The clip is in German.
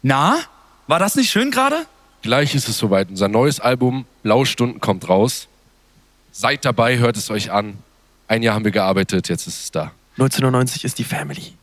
Na, war das nicht schön gerade? Gleich ist es soweit. Unser neues Album Blaustunden kommt raus. Seid dabei, hört es euch an. 1 Jahr haben wir gearbeitet, jetzt ist es da. 1990 ist die Family.